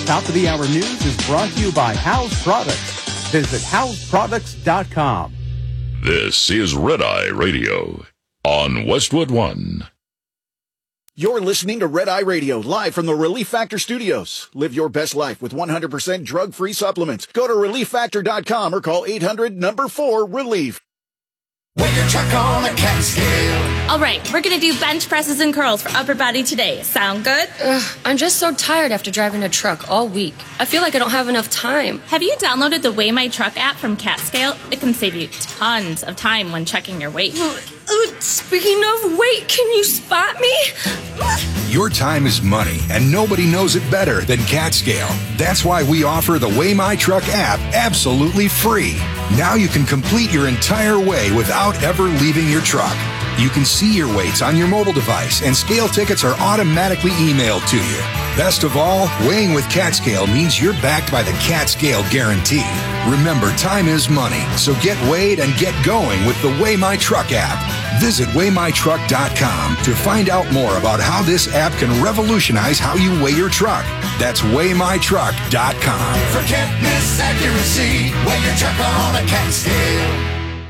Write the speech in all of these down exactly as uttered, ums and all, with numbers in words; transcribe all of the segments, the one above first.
Top of the Hour News is brought to you by House Products. Visit house products dot com. This is Red Eye Radio on Westwood One. You're listening to Red Eye Radio, live from the Relief Factor Studios. Live your best life with one hundred percent drug-free supplements. Go to relief factor dot com or call eight hundred number four relief. Weigh your truck on a cat scale. All right, we're going to do bench presses and curls for upper body today. Sound good? Ugh, I'm just so tired after driving a truck all week. I feel like I don't have enough time. Have you downloaded the Weigh My Truck app from CatScale? It can save you tons of time when checking your weight. Uh, speaking of weight, can you spot me? Your time is money, and nobody knows it better than CatScale. That's why we offer the Weigh My Truck app absolutely free. Now you can complete your entire weigh without ever leaving your truck. You can see your weights on your mobile device, and scale tickets are automatically emailed to you. Best of all, weighing with CatScale means you're backed by the CatScale guarantee. Remember, time is money, so get weighed and get going with the Weigh My Truck app. Visit weigh my truck dot com to find out more about how this app can revolutionize how you weigh your truck. That's weigh my truck dot com. Forget miss accuracy. Weigh your truck on a cat scale.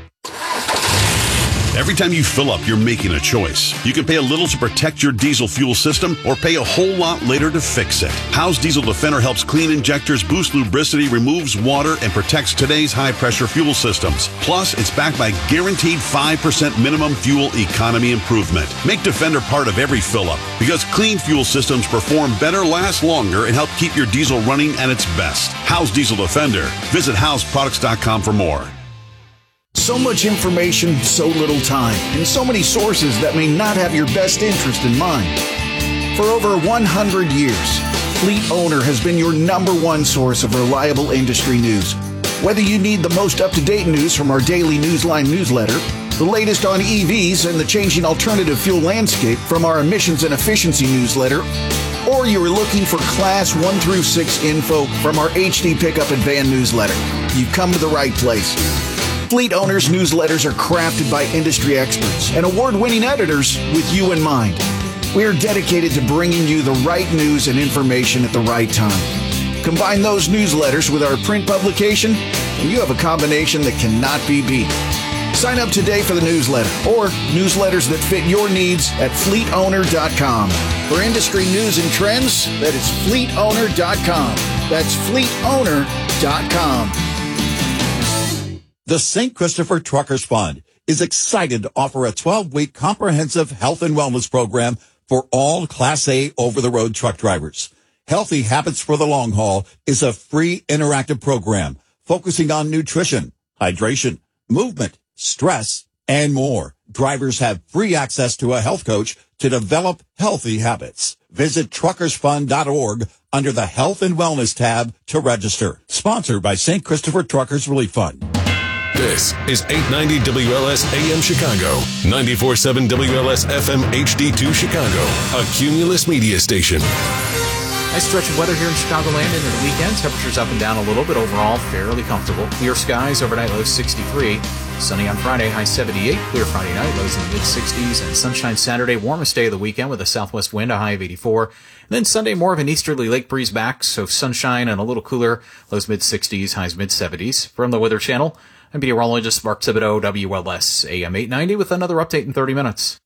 Every time you fill up, you're making a choice. You can pay a little to protect your diesel fuel system or pay a whole lot later to fix it. Howe's Diesel Defender helps clean injectors, boost lubricity, removes water, and protects today's high-pressure fuel systems. Plus, it's backed by guaranteed five percent minimum fuel economy improvement. Make Defender part of every fill-up because clean fuel systems perform better, last longer, and help keep your diesel running at its best. Howe's Diesel Defender. Visit house products dot com for more. So much information, so little time, and so many sources that may not have your best interest in mind. For over one hundred years, Fleet Owner has been your number one source of reliable industry news. Whether you need the most up-to-date news from our daily Newsline newsletter, the latest on E Vs and the changing alternative fuel landscape from our emissions and efficiency newsletter, or you're looking for Class one through six info from our H D Pickup and Van newsletter, you've come to the right place. Fleet Owners newsletters are crafted by industry experts and award-winning editors with you in mind. We are dedicated to bringing you the right news and information at the right time. Combine those newsletters with our print publication, and you have a combination that cannot be beat. Sign up today for the newsletter or newsletters that fit your needs at fleet owner dot com. For industry news and trends, that is fleet owner dot com. That's fleet owner dot com. The Saint Christopher Truckers Fund is excited to offer a twelve-week comprehensive health and wellness program for all Class A over-the-road truck drivers. Healthy Habits for the Long Haul is a free interactive program focusing on nutrition, hydration, movement, stress, and more. Drivers have free access to a health coach to develop healthy habits. Visit truckers fund dot org under the Health and Wellness tab to register. Sponsored by Saint Christopher Truckers Relief Fund. This is eight ninety W L S A M Chicago, ninety-four point seven W L S F M H D two Chicago, a Cumulus media station. Nice stretch of weather here in Chicagoland into the weekend. Temperatures up and down a little bit. Overall, fairly comfortable. Clear skies, overnight lows sixty-three. Sunny on Friday, high seventy-eight. Clear Friday night, lows in the mid-sixties. And sunshine Saturday, warmest day of the weekend with a southwest wind, a high of eighty-four. And then Sunday, more of an easterly lake breeze back, so sunshine and a little cooler. Lows mid-sixties, highs mid-seventies. From the Weather Channel, I'm meteorologist Mark Thibodeau, W L S A M eight ninety, with another update in thirty minutes.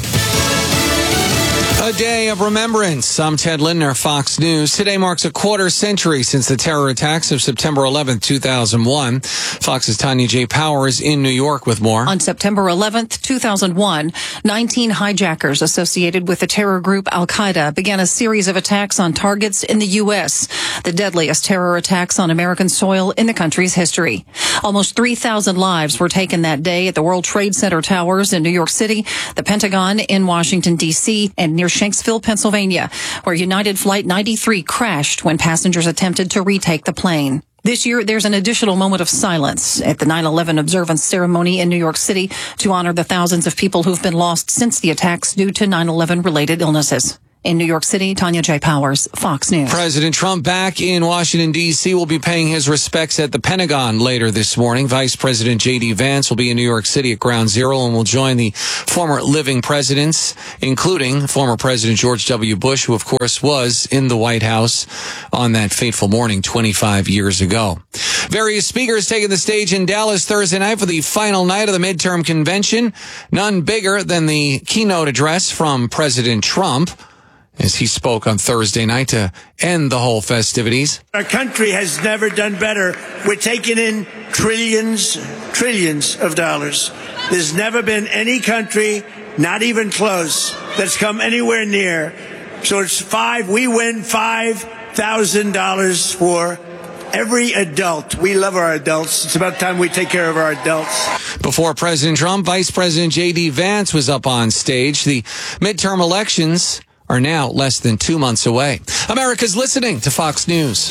A day of remembrance. I'm Ted Lindner, Fox News. Today marks a quarter century since the terror attacks of September eleventh, two thousand one. Fox's Tanya J. Powers in New York with more. On September eleventh, two thousand one, nineteen hijackers associated with the terror group Al-Qaeda began a series of attacks on targets in the U S, the deadliest terror attacks on American soil in the country's history. Almost three thousand lives were taken that day at the World Trade Center towers in New York City, the Pentagon in Washington, D C, and near Shanksville, Pennsylvania, where United Flight ninety-three crashed when passengers attempted to retake the plane. This year, there's an additional moment of silence at the nine eleven observance ceremony in New York City to honor the thousands of people who've been lost since the attacks due to nine eleven related illnesses. In New York City, Tanya J. Powers, Fox News. President Trump back in Washington, D C will be paying his respects at the Pentagon later this morning. Vice President J D. Vance will be in New York City at Ground Zero and will join the former living presidents, including former President George W. Bush, who, of course, was in the White House on that fateful morning twenty-five years ago. Various speakers taking the stage in Dallas Thursday night for the final night of the midterm convention. None bigger than the keynote address from President Trump, as he spoke on Thursday night to end the whole festivities. Our country has never done better. We're taking in trillions, trillions of dollars. There's never been any country, not even close, that's come anywhere near. So it's five, we win five thousand dollars for every adult. We love our adults. It's about time we take care of our adults. Before President Trump, Vice President J D. Vance was up on stage. The midterm elections are now less than two months away. America's listening to Fox News.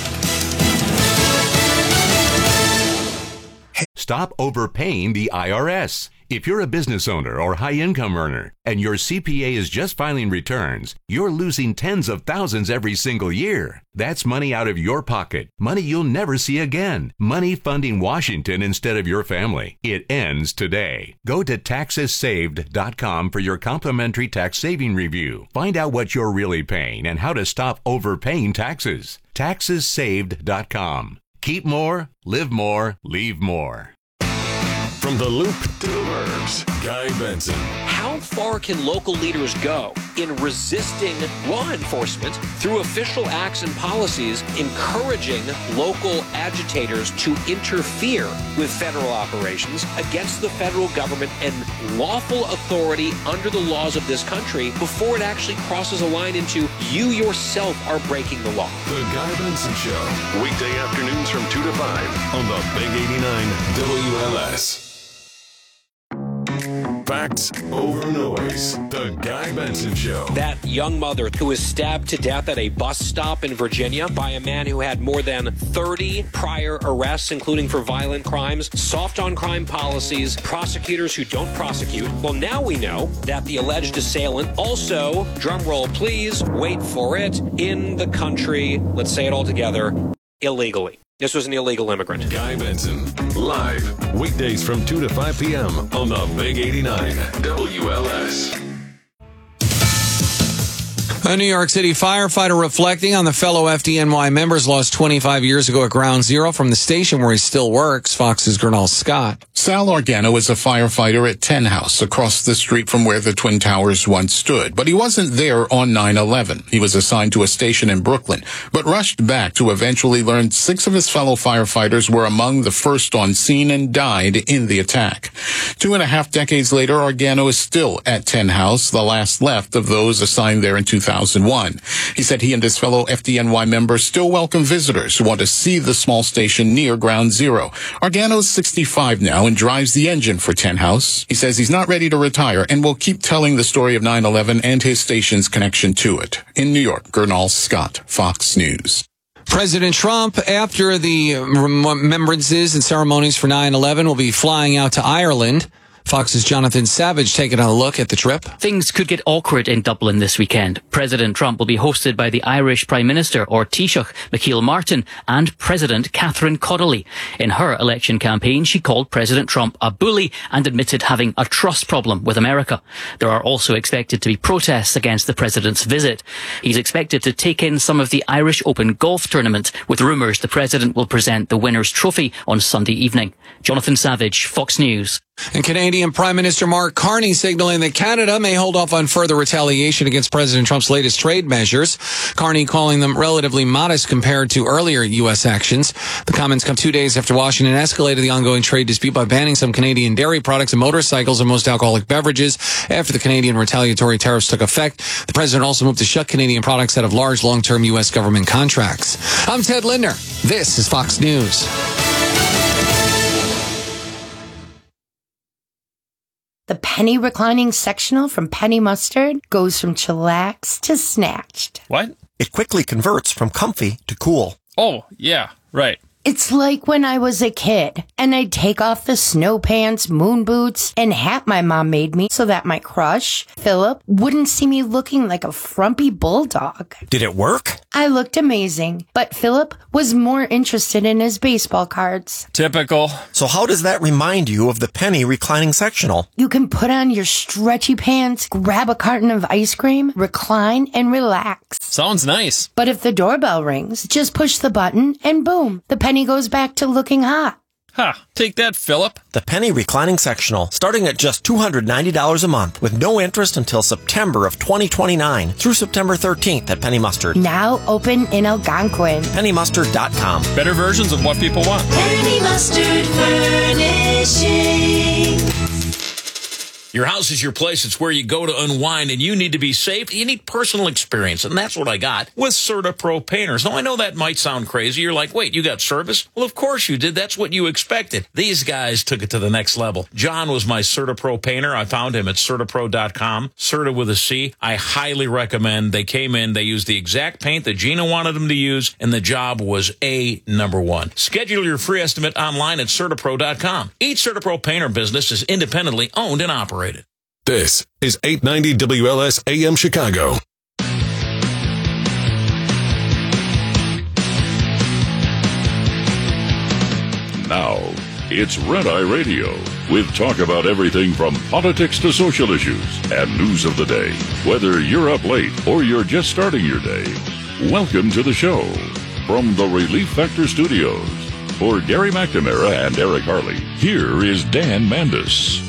Stop overpaying the I R S. If you're a business owner or high-income earner and your C P A is just filing returns, you're losing tens of thousands every single year. That's money out of your pocket, money you'll never see again, money funding Washington instead of your family. It ends today. Go to taxes saved dot com for your complimentary tax saving review. Find out what you're really paying and how to stop overpaying taxes. taxes saved dot com. Keep more, live more, leave more. From the Loop to the Burbs, Guy Benson. How far can local leaders go in resisting law enforcement through official acts and policies, encouraging local agitators to interfere with federal operations against the federal government and lawful authority under the laws of this country before it actually crosses a line into you yourself are breaking the law? The Guy Benson Show, weekday afternoons from two to five on the Big eighty-nine W L S. Facts over noise. The Guy Benson Show. That young mother who was stabbed to death at a bus stop in Virginia by a man who had more than thirty prior arrests, including for violent crimes, soft on crime policies, prosecutors who don't prosecute. Well, now we know that the alleged assailant also, drumroll please, wait for it, in the country, let's say it all together, illegally. This was an illegal immigrant. Guy Benson, live, weekdays from two to five p.m. on the Big eighty-nine W L S. A New York City firefighter reflecting on the fellow F D N Y members lost twenty-five years ago at Ground Zero from the station where he still works. Fox's Gernal Scott. Sal Organo is a firefighter at Ten House, across the street from where the Twin Towers once stood. But he wasn't there on nine eleven. He was assigned to a station in Brooklyn, but rushed back to eventually learn six of his fellow firefighters were among the first on scene and died in the attack. Two and a half decades later, Organo is still at Ten House, the last left of those assigned there in two thousand one. He said he and his fellow F D N Y members still welcome visitors who want to see the small station near Ground Zero. Organo's sixty-five now and drives the engine for Ten House. He says he's not ready to retire and will keep telling the story of nine eleven and his station's connection to it. In New York, Gernal Scott, Fox News. President Trump, after the remembrances and ceremonies for nine eleven, will be flying out to Ireland. Fox's Jonathan Savage taking a look at the trip. Things could get awkward in Dublin this weekend. President Trump will be hosted by the Irish Prime Minister, or Taoiseach, Micheál Martin, and President Catherine Connolly. In her election campaign, she called President Trump a bully and admitted having a trust problem with America. There are also expected to be protests against the president's visit. He's expected to take in some of the Irish Open golf tournament, with rumours the president will present the winner's trophy on Sunday evening. Jonathan Savage, Fox News. And Canadian Prime Minister Mark Carney signaling that Canada may hold off on further retaliation against President Trump's latest trade measures. Carney calling them relatively modest compared to earlier U S actions. The comments come two days after Washington escalated the ongoing trade dispute by banning some Canadian dairy products and motorcycles and most alcoholic beverages after the Canadian retaliatory tariffs took effect. The president also moved to shut Canadian products out of large long-term U S government contracts. I'm Ted Lindner. This is Fox News. The penny reclining sectional from Penny Mustard goes from chillaxed to snatched. What? It quickly converts from comfy to cool. Oh, yeah, right. It's like when I was a kid and I'd take off the snow pants, moon boots, and hat my mom made me so that my crush, Philip, wouldn't see me looking like a frumpy bulldog. Did it work? I looked amazing, but Philip was more interested in his baseball cards. Typical. So how does that remind you of the penny reclining sectional? You can put on your stretchy pants, grab a carton of ice cream, recline, and relax. Sounds nice. But if the doorbell rings, just push the button and boom, the penny goes back to looking hot. Ha, huh, take that, Philip. The penny reclining sectional, starting at just two hundred ninety dollars a month with no interest until September of twenty twenty-nine through September thirteenth at Penny Mustard. Now open in Algonquin. penny mustard dot com. Better versions of what people want. Penny Mustard Furnishing. Your house is your place. It's where you go to unwind, and you need to be safe. You need personal experience, and that's what I got with CertaPro Painters. Now, I know that might sound crazy. You're like, wait, you got service? Well, of course you did. That's what you expected. These guys took it to the next level. John was my CertaPro painter. I found him at Certapro dot com, Certa with a C. I highly recommend. They came in, they used the exact paint that Gina wanted them to use, and the job was A number one. Schedule your free estimate online at Certapro dot com. Each CertaPro painter business is independently owned and operated. This is eight ninety W L S A M Chicago. Now, it's Red Eye Radio, with talk about everything from politics to social issues and news of the day. Whether you're up late or you're just starting your day, welcome to the show. From the Relief Factor Studios, for Gary McNamara and Eric Harley, here is Dan Mandis.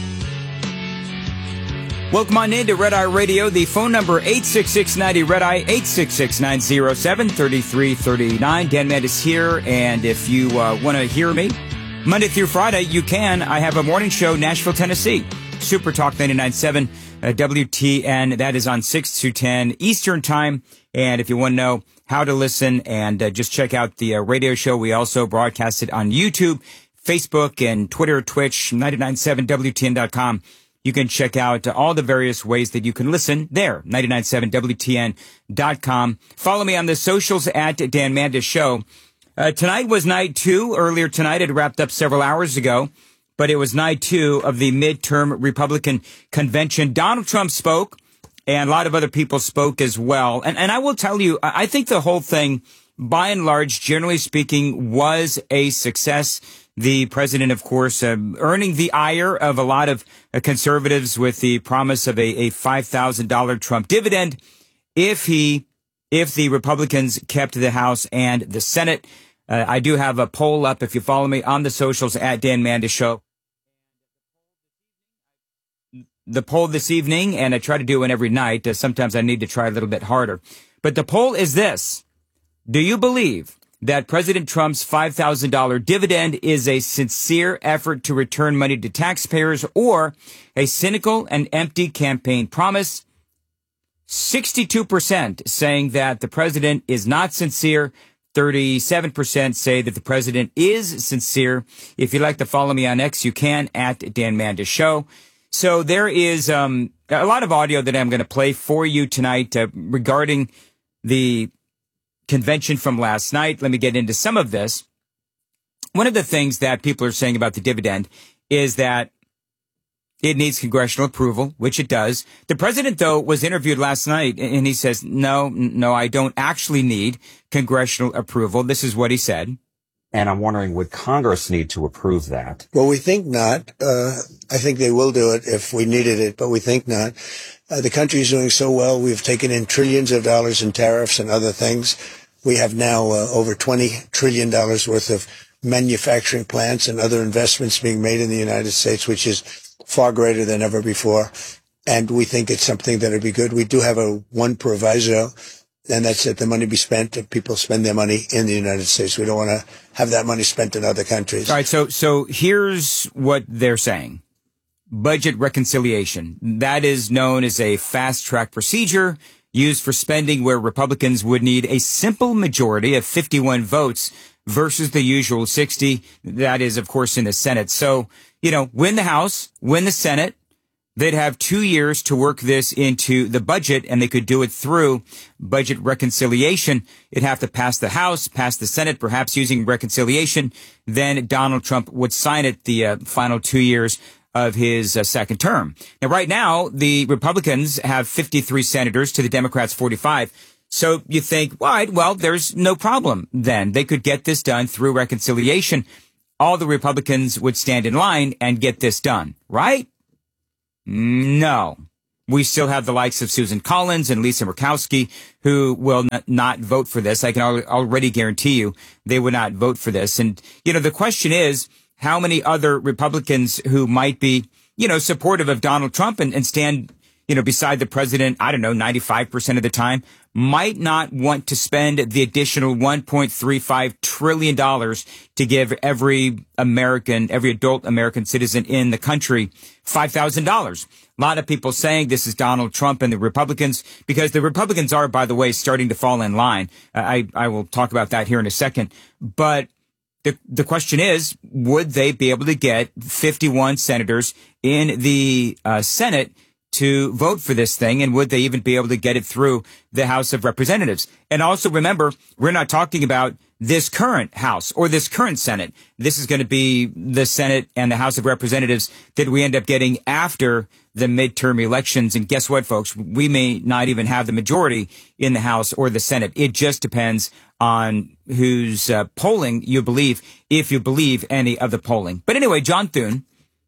Welcome on in to Red Eye Radio. The phone number eight six six, ninety, Red Eye, eight six six, nine oh seven, three three three nine. Dan Mandis here, and if you uh, want to hear me Monday through Friday, you can. I have a morning show, Nashville, Tennessee, Super Talk ninety-nine point seven uh, W T N. That is on six to ten Eastern Time. And if you want to know how to listen and uh, just check out the uh, radio show, we also broadcast it on YouTube, Facebook, and Twitter, Twitch, ninety-nine point seven W T N dot com. You can check out all the various ways that you can listen there, ninety-nine point seven W T N dot com. Follow me on the socials at Dan Mandis Show. Uh, tonight was night two. Earlier tonight, it wrapped up several hours ago, but it was night two of the midterm Republican convention. Donald Trump spoke, and a lot of other people spoke as well. And, and I will tell you, I think the whole thing, by and large, generally speaking, was a success. The president, of course, uh, earning the ire of a lot of uh, conservatives with the promise of a, a five thousand dollars Trump dividend if he, if the Republicans kept the House and the Senate. Uh, I do have a poll up if you follow me on the socials at Dan Mandis Show. The poll this evening, and I try to do one every night. Uh, sometimes I need to try a little bit harder. But the poll is this. Do you believe that President Trump's five thousand dollars dividend is a sincere effort to return money to taxpayers or a cynical and empty campaign promise? sixty-two percent saying that the president is not sincere. thirty-seven percent say that the president is sincere. If you'd like to follow me on X, you can at Dan Mandis Show. So there is um, a lot of audio that I'm going to play for you tonight uh, regarding the convention from last night. Let me get into some of this. One of the things that people are saying about the dividend is that it needs congressional approval, which it does. The president, though, was interviewed last night, and he says, no, no, I don't actually need congressional approval. This is what he said. And I'm wondering, would Congress need to approve that? Well, we think not. Uh, I think they will do it if we needed it, but we think not. Uh, the country is doing so well. We've taken in trillions of dollars in tariffs and other things. We have now uh, over twenty trillion dollars worth of manufacturing plants and other investments being made in the United States, which is far greater than ever before. And we think it's something that would be good. We do have a one proviso, and that's that the money be spent and people spend their money in the United States. We don't want to have that money spent in other countries. All right. So, so here's what they're saying. Budget reconciliation. That is known as a fast track procedure used for spending where Republicans would need a simple majority of fifty-one votes versus the usual sixty. That is, of course, in the Senate. So, you know, win the House, win the Senate. They'd have two years to work this into the budget, and they could do it through budget reconciliation. It'd have to pass the House, pass the Senate, perhaps using reconciliation. Then Donald Trump would sign it the uh, final two years of his uh, second term. Now, right now, the Republicans have fifty-three senators to the Democrats' forty-five. So you think, right, well, there's no problem then. They could get this done through reconciliation. All the Republicans would stand in line and get this done, right? No. We still have the likes of Susan Collins and Lisa Murkowski who will n- not vote for this. I can al- already guarantee you they would not vote for this. And, you know, the question is how many other Republicans who might be, you know, supportive of Donald Trump and, and stand, you know, beside the president, I don't know, ninety-five percent of the time, might not want to spend the additional one point three five trillion dollars to give every American, every adult American citizen in the country five thousand dollars. A lot of people saying this is Donald Trump and the Republicans, because the Republicans are, by the way, starting to fall in line. I, I will talk about that here in a second. But the, the question is, would they be able to get fifty-one senators in the uh, Senate to vote for this thing, and would they even be able to get it through the House of Representatives? And also remember, we're not talking about this current House or this current Senate. This is going to be the Senate and the House of Representatives that we end up getting after the midterm elections. And guess what, folks? We may not even have the majority in the House or the Senate. It just depends on whose uh, polling you believe, if you believe any of the polling. But anyway, John Thune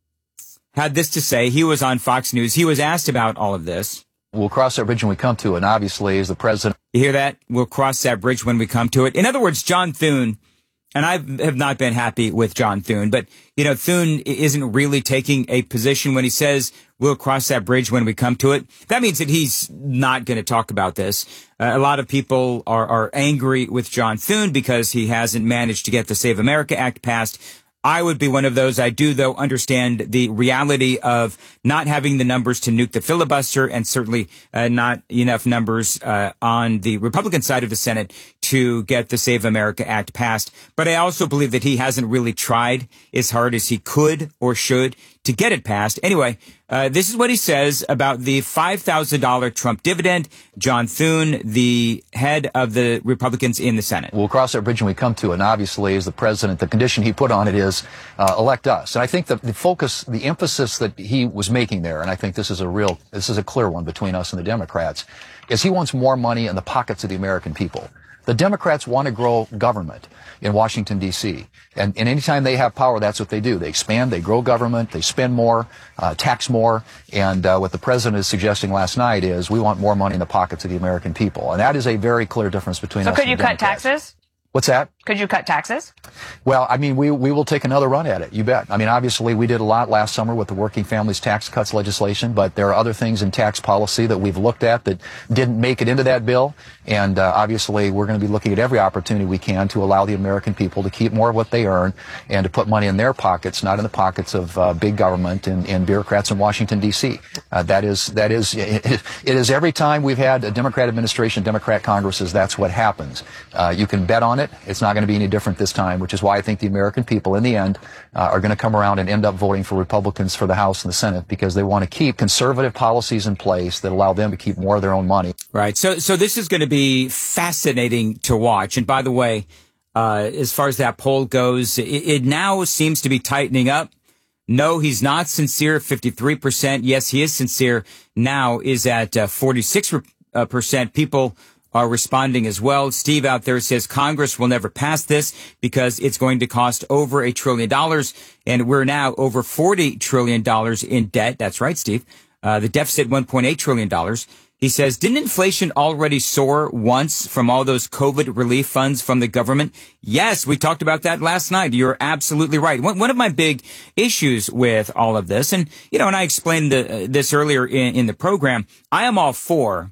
had this to say. He was on Fox News. He was asked about all of this. We'll cross that bridge when we come to it. And obviously, as the president. You hear that? We'll cross that bridge when we come to it. In other words, John Thune, and I have not been happy with John Thune, but, you know, Thune isn't really taking a position when he says we'll cross that bridge when we come to it. That means that he's not going to talk about this. Uh, a lot of people are, are angry with John Thune because he hasn't managed to get the Save America Act passed. I would be one of those. I do, though, understand the reality of not having the numbers to nuke the filibuster, and certainly uh, not enough numbers uh, on the Republican side of the Senate to get the Save America Act passed. But I also believe that he hasn't really tried as hard as he could or should to get it passed. Anyway, uh, this is what he says about the five thousand dollars Trump dividend. John Thune, the head of the Republicans in the Senate. We'll cross that bridge when we come to it. And obviously, as the president, the condition he put on it is uh, elect us. And I think the, the focus, the emphasis that he was making there, and I think this is a real, this is a clear one between us and the Democrats, is he wants more money in the pockets of the American people. The Democrats want to grow government in Washington, D C. And, and anytime they have power, that's what they do. They expand, they grow government, they spend more, uh, tax more. And uh, what the president is suggesting last night is we want more money in the pockets of the American people. And that is a very clear difference between so us could and you the cut Democrats. taxes? What's that? Could you cut taxes? Well, I mean, we we will take another run at it. You bet. I mean, obviously, we did a lot last summer with the Working Families Tax Cuts legislation, but there are other things in tax policy that we've looked at that didn't make it into that bill. And uh, obviously, we're going to be looking at every opportunity we can to allow the American people to keep more of what they earn and to put money in their pockets, not in the pockets of uh, big government and, and bureaucrats in Washington, D C. Uh, that is, that is, it, it is every time we've had a Democrat administration, Democrat Congresses, that's what happens. Uh, you can bet on it. It's not going to be any different this time, which is why I think the American people, in the end, uh, are going to come around and end up voting for Republicans for the House and the Senate because they want to keep conservative policies in place that allow them to keep more of their own money. Right. So, so this is going to be fascinating to watch. And by the way, uh, as far as that poll goes, it, it now seems to be tightening up. No, he's not sincere. fifty-three percent. Yes, he is sincere. Now is at uh, forty-six percent. People are responding as well. Steve out there says Congress will never pass this because it's going to cost over a trillion dollars. And we're now over forty trillion dollars in debt. That's right, Steve. Uh, the deficit, one point eight trillion dollars. He says, didn't inflation already soar once from all those COVID relief funds from the government? Yes, we talked about that last night. You're absolutely right. One, one of my big issues with all of this, and, you know, and I explained the, uh, this earlier in, in the program, I am all for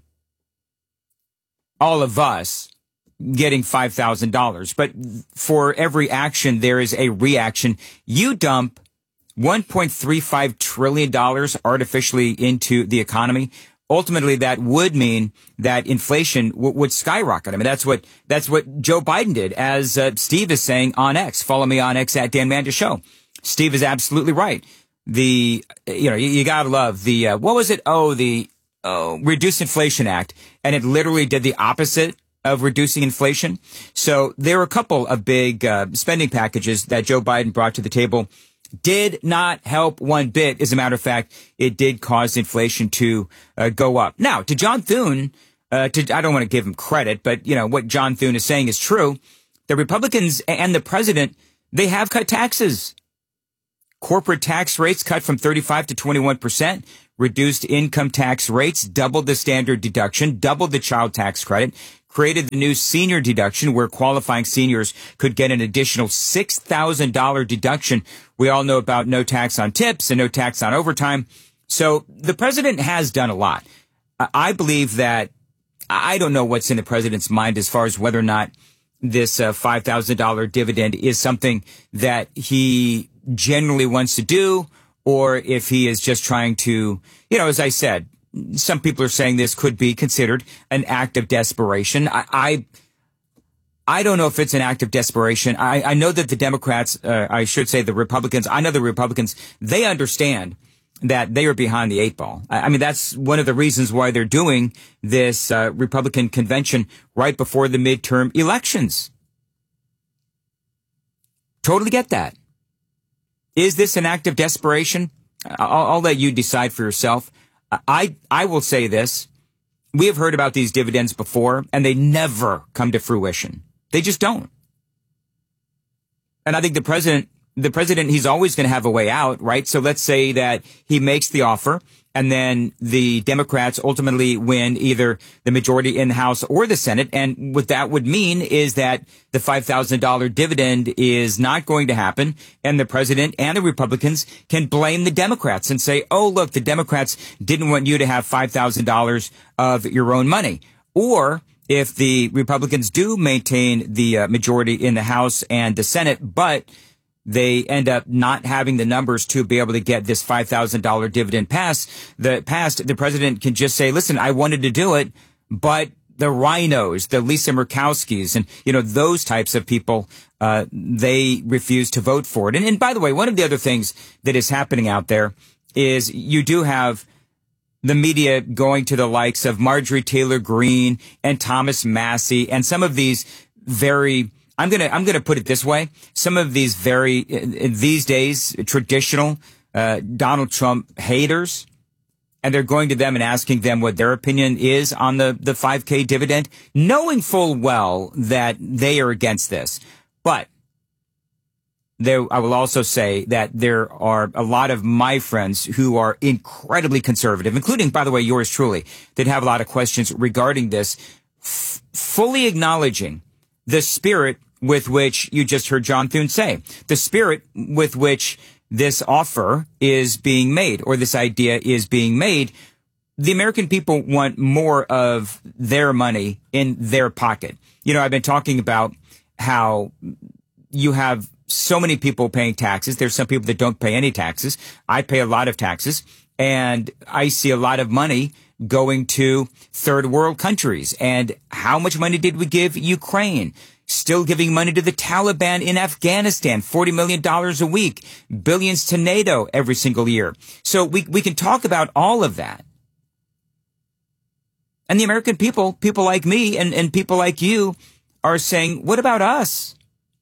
all of us getting five thousand dollars. But for every action, there is a reaction. You dump one point three five trillion dollars artificially into the economy. Ultimately, that would mean that inflation w- would skyrocket. I mean, that's what that's what Joe Biden did, as uh, Steve is saying on X. Follow me on X at Dan Manders Show. Steve is absolutely right. the, you know, you, you gotta love the, uh, what was it? Oh, the, oh, Reduce Inflation Act. And it literally did the opposite of reducing inflation. So there were a couple of big, uh, spending packages that Joe Biden brought to the table. Did not help one bit. As a matter of fact, it did cause inflation to uh, go up. Now, to John Thune, uh, to, I don't want to give him credit, but, you know, what John Thune is saying is true. The Republicans and the president, they have cut taxes. Corporate tax rates cut from thirty-five to twenty-one percent. Reduced income tax rates, doubled the standard deduction, doubled the child tax credit, created the new senior deduction where qualifying seniors could get an additional six thousand dollars deduction. We all know about no tax on tips and no tax on overtime. So the president has done a lot. I believe that, I don't know what's in the president's mind as far as whether or not this uh, five thousand dollars dividend is something that he genuinely wants to do, or if he is just trying to, you know, as I said, some people are saying this could be considered an act of desperation. I, I, I don't know if it's an act of desperation. I, I know that the Democrats, uh, I should say the Republicans, I know the Republicans, they understand that they are behind the eight ball. I, I mean, that's one of the reasons why they're doing this uh, Republican convention right before the midterm elections. Totally get that. Is this an act of desperation? I'll, I'll let you decide for yourself. I, I will say this. We have heard about these dividends before, and they never come to fruition. They just don't. And I think the president, the president, he's always going to have a way out, right? So let's say that he makes the offer, and then the Democrats ultimately win either the majority in the House or the Senate. And what that would mean is that the five thousand dollars dividend is not going to happen. And the president and the Republicans can blame the Democrats and say, oh, look, the Democrats didn't want you to have five thousand dollars of your own money. Or if the Republicans do maintain the uh, majority in the House and the Senate, but they end up not having the numbers to be able to get this five thousand dollars dividend passed, the passed, the president can just say, listen, I wanted to do it, but the rhinos, the Lisa Murkowskis, and, you know, those types of people, uh, they refuse to vote for it. And, and by the way, one of the other things that is happening out there is you do have the media going to the likes of Marjorie Taylor Greene and Thomas Massie and some of these very, I'm going to, I'm going to put it this way. Some of these very, these days, traditional, uh, Donald Trump haters, and they're going to them and asking them what their opinion is on the, the five K dividend, knowing full well that they are against this. But there, I will also say that there are a lot of my friends who are incredibly conservative, including, by the way, yours truly, that have a lot of questions regarding this, f- fully acknowledging the spirit with which you just heard John Thune say, the spirit with which this offer is being made, or this idea is being made. The American people want more of their money in their pocket. You know, I've been talking about how you have so many people paying taxes. There's some people that don't pay any taxes. I pay a lot of taxes, and I see a lot of money going to third world countries. And how much money did we give Ukraine? Still giving money to the Taliban in Afghanistan, forty million dollars a week, billions to NATO every single year. So we, we can talk about all of that. And the American people, people like me and, and people like you are saying, what about us?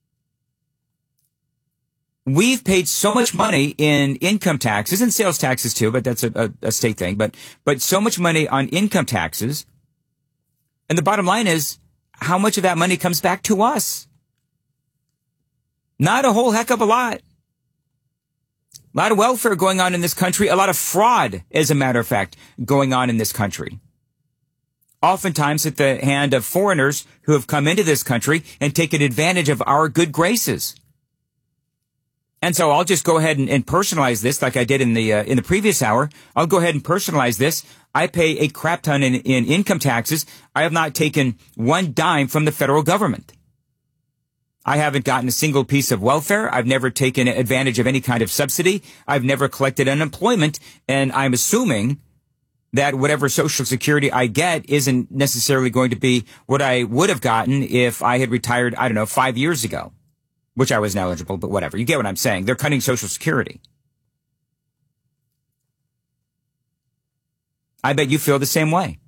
We've paid so much money in income taxes and sales taxes too, but that's a, a, a state thing, but, but so much money on income taxes. And the bottom line is, how much of that money comes back to us? Not a whole heck of a lot. A lot of welfare going on in this country. A lot of fraud, as a matter of fact, going on in this country. Oftentimes at the hand of foreigners who have come into this country and taken advantage of our good graces. And so I'll just go ahead and, and personalize this like I did in the uh, in the previous hour. I'll go ahead and personalize this. I pay a crap ton in, in income taxes. I have not taken one dime from the federal government. I haven't gotten a single piece of welfare. I've never taken advantage of any kind of subsidy. I've never collected unemployment. And I'm assuming that whatever Social Security I get isn't necessarily going to be what I would have gotten if I had retired, I don't know, five years ago. Which I was eligible, but whatever. You get what I'm saying. They're cutting Social Security. I bet you feel the same way.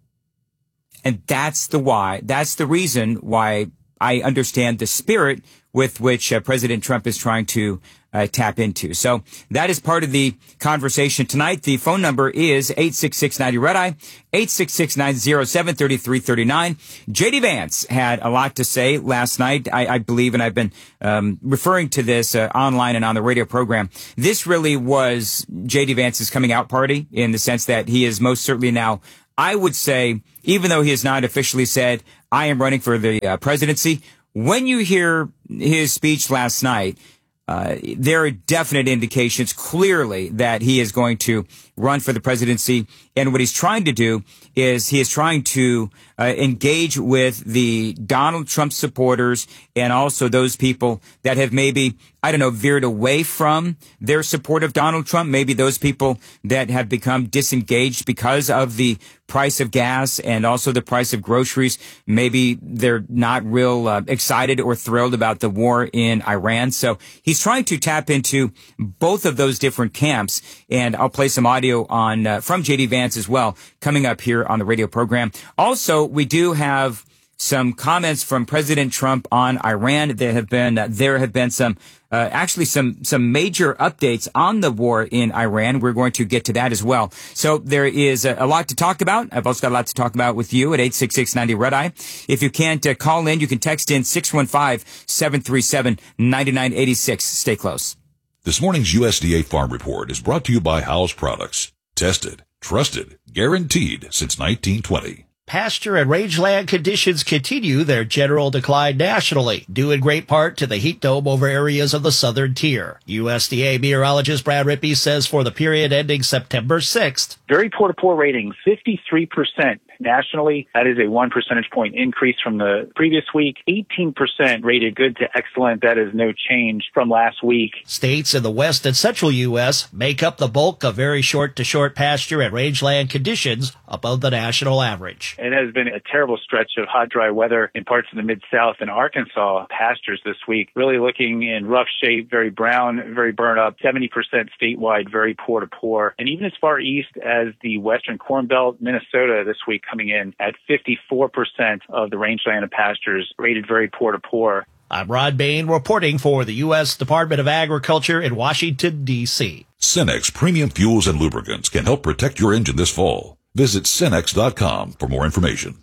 And that's the why, that's the reason why I understand the spirit with which uh, President Trump is trying to uh, tap into. So that is part of the conversation tonight. The phone number is eight six six nine zero red eye, eight six six nine zero seven three three three nine. J D Vance had a lot to say last night, I, I believe, and I've been um, referring to this uh, online and on the radio program. This really was J D Vance's coming out party in the sense that he is most certainly now, I would say, even though he has not officially said, I am running for the uh, presidency, when you hear his speech last night, uh, there are definite indications clearly that he is going to run for the presidency. And what he's trying to do is he is trying to uh, engage with the Donald Trump supporters and also those people that have maybe, I don't know, veered away from their support of Donald Trump. Maybe those people that have become disengaged because of the price of gas and also the price of groceries. Maybe they're not real uh, excited or thrilled about the war in Iran. So he's trying to tap into both of those different camps. And I'll play some audio on uh, from J D Vance as well coming up here on the radio program. Also, we do have some comments from President Trump on Iran. There have been uh, there have been some uh, actually some some major updates on the war in Iran. We're going to get to that as well. So there is a, a lot to talk about. I've also got a lot to talk about with you at eight six six nine zero red eye. If you can't uh, call in, you can text in six one five seven three seven nine nine eight six. Stay close. This morning's U S D A Farm Report is brought to you by Howes Products. Tested, trusted, guaranteed since nineteen twenty. Pasture and rangeland conditions continue their general decline nationally, due in great part to the heat dome over areas of the southern tier. U S D A meteorologist Brad Rippey says for the period ending September sixth, very poor to poor rating, fifty-three percent nationally. That is a one percentage point increase from the previous week. eighteen percent rated good to excellent. That is no change from last week. States in the west and central U S make up the bulk of very short to short pasture and rangeland conditions above the national average. It has been a terrible stretch of hot, dry weather in parts of the Mid-South and Arkansas pastures this week. Really looking in rough shape, very brown, very burnt up, seventy percent statewide, very poor to poor. And even as far east as the western Corn Belt, Minnesota this week coming in at fifty-four percent of the rangeland and pastures rated very poor to poor. I'm Rod Bain reporting for the U S Department of Agriculture in Washington, D C Cenex Premium Fuels and Lubricants can help protect your engine this fall. Visit Cenex dot com for more information.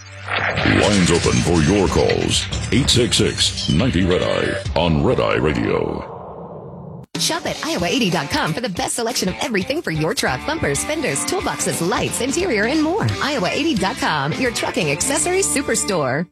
Lines open for your calls. eight six six ninety red eye on Red Eye Radio. Shop at Iowa eighty dot com for the best selection of everything for your truck. Bumpers, fenders, toolboxes, lights, interior, and more. Iowa eighty dot com, your trucking accessories superstore.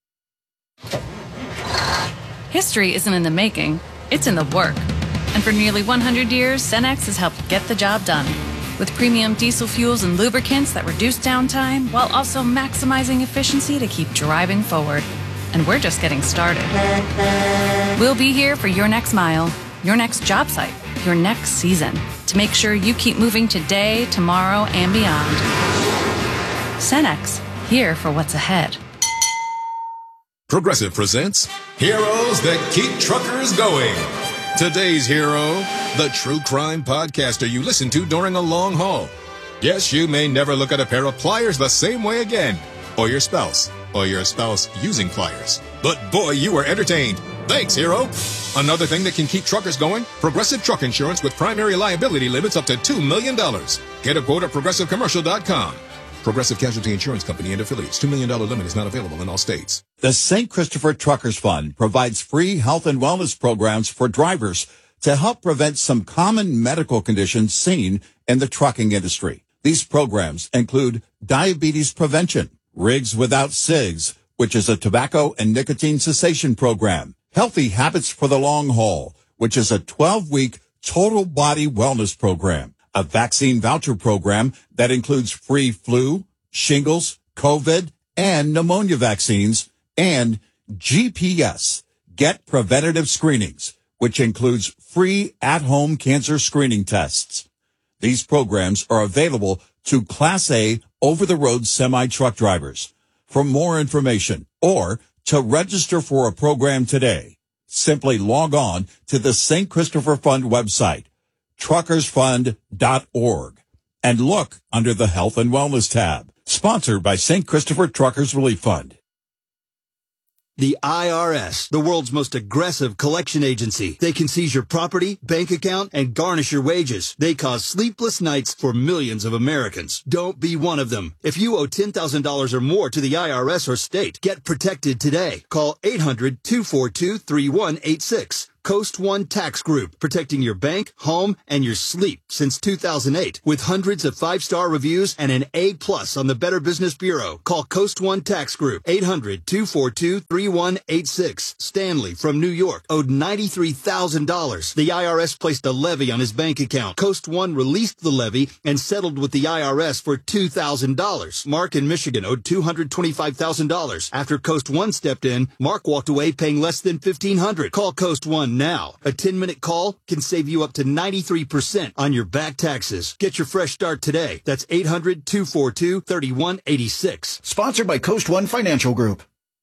History isn't in the making, it's in the work. And for nearly one hundred years, Cenex has helped get the job done. With premium diesel fuels and lubricants that reduce downtime while also maximizing efficiency to keep driving forward. And we're just getting started. We'll be here for your next mile, your next job site, your next season, to make sure you keep moving today, tomorrow, and beyond. Cenex, here for what's ahead. Progressive presents Heroes That Keep Truckers Going. Today's hero, the true crime podcaster you listen to during a long haul. Yes, you may never look at a pair of pliers the same way again. Or your spouse. Or your spouse using pliers. But boy, you were entertained. Thanks, hero. Another thing that can keep truckers going, Progressive Truck Insurance with primary liability limits up to two million dollars. Get a quote at progressive commercial dot com. Progressive Casualty Insurance Company and affiliates. two million dollars limit is not available in all states. The Saint Christopher Truckers Fund provides free health and wellness programs for drivers to help prevent some common medical conditions seen in the trucking industry. These programs include diabetes prevention, Rigs Without Cigs, which is a tobacco and nicotine cessation program, Healthy Habits for the Long Haul, which is a twelve-week total body wellness program, a vaccine voucher program that includes free flu, shingles, COVID, and pneumonia vaccines, and G P S, Get Preventative Screenings, which includes free at-home cancer screening tests. These programs are available to Class A over-the-road semi-truck drivers. For more information or to register for a program today, simply log on to the Saint Christopher Fund website, truckers fund dot org. and look under the Health and Wellness tab. Sponsored by Saint Christopher Truckers Relief Fund. The I R S, the world's most aggressive collection agency. They can seize your property, bank account, and garnish your wages. They cause sleepless nights for millions of Americans. Don't be one of them. If you owe ten thousand dollars or more to the I R S or state, get protected today. Call eight hundred, two four two, three one eight six. Coast One Tax Group, protecting your bank, home, and your sleep since two thousand eight. With hundreds of five-star reviews and an A plus on the Better Business Bureau. Call Coast One Tax Group, eight hundred, two four two, three one eight six. Stanley from New York owed ninety-three thousand dollars. The I R S placed a levy on his bank account. Coast One released the levy and settled with the I R S for two thousand dollars. Mark in Michigan owed two hundred twenty-five thousand dollars. After Coast One stepped in, Mark walked away paying less than fifteen hundred dollars. Call Coast One now. A ten-minute call can save you up to ninety-three percent on your back taxes. Get your fresh start today. That's eight hundred, two four two, three one eight six. Sponsored by Coast One Financial Group.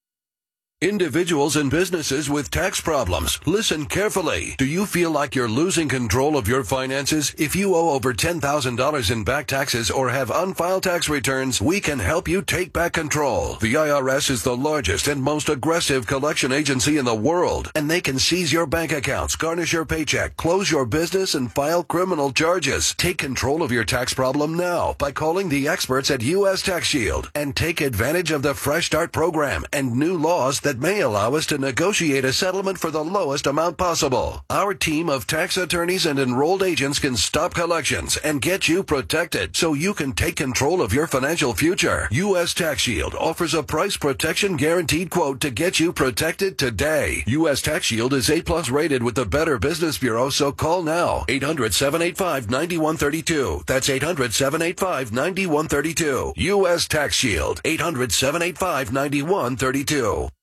Individuals and businesses with tax problems, listen carefully. Do you feel like you're losing control of your finances? If you owe over ten thousand dollars in back taxes or have unfiled tax returns, we can help you take back control. The I R S is the largest and most aggressive collection agency in the world, and they can seize your bank accounts, garnish your paycheck, close your business, and file criminal charges. Take control of your tax problem now by calling the experts at U S Tax Shield and take advantage of the Fresh Start program and new laws that may allow us to negotiate a settlement for the lowest amount possible. Our team of tax attorneys and enrolled agents can stop collections and get you protected so you can take control of your financial future. U S Tax Shield offers a price protection guaranteed quote to get you protected today. U S Tax Shield is A plus rated with the Better Business Bureau, so call now. eight hundred, seven eight five, nine one three two. That's eight hundred, seven eight five, nine one three two. U S Tax Shield. eight hundred, seven eight five, nine one three two.